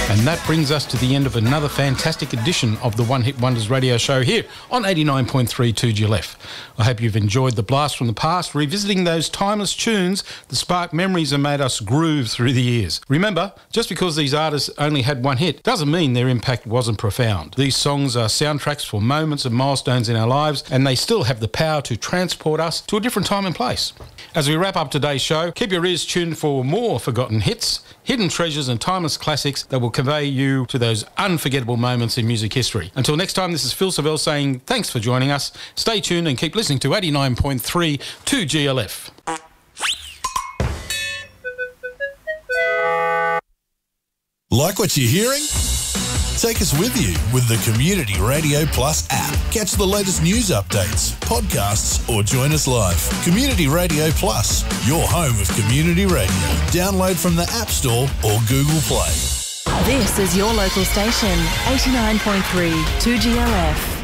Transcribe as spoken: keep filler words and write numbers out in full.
And that brings us to the end of another fantastic edition of the One Hit Wonders radio show here on eighty-nine point three two G L F. I hope you've enjoyed the blast from the past, revisiting those timeless tunes that spark memories and made us groove through the years. Remember, just because these artists only had one hit doesn't mean their impact wasn't profound. These songs are soundtracks for moments and milestones in our lives, and they still have the power to transport us to a different time and place. As we wrap up today's show, keep your ears tuned for more forgotten hits, hidden treasures and timeless classics that will convey you to those unforgettable moments in music history. Until next time, this is Phil Savelle saying thanks for joining us. Stay tuned and keep listening to eighty-nine point three two G L F. Like what you're hearing? Take us with you with the Community Radio Plus app. Catch the latest news updates, podcasts, or join us live. Community Radio Plus, your home of community radio. Download from the App Store or Google Play. This is your local station, eighty-nine point three two G L F.